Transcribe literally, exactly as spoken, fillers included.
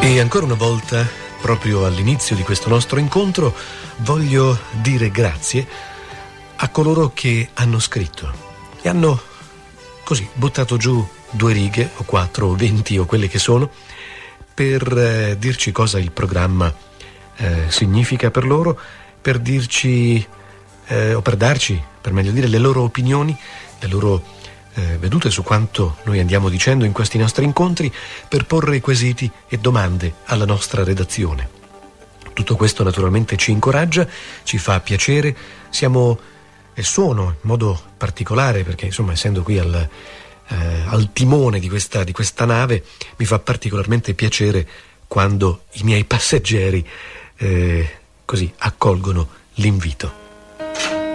E ancora una volta, proprio all'inizio di questo nostro incontro, voglio dire grazie a coloro che hanno scritto e hanno così buttato giù due righe o quattro o venti o quelle che sono per eh, dirci cosa il programma eh, significa per loro, per dirci eh, o per darci, per meglio dire, le loro opinioni, le loro Eh, vedute su quanto noi andiamo dicendo in questi nostri incontri, per porre quesiti e domande alla nostra redazione. Tutto questo naturalmente ci incoraggia, ci fa piacere, siamo e sono in modo particolare, perché insomma essendo qui al, eh, al timone di questa, di questa nave, mi fa particolarmente piacere quando i miei passeggeri eh, così accolgono l'invito.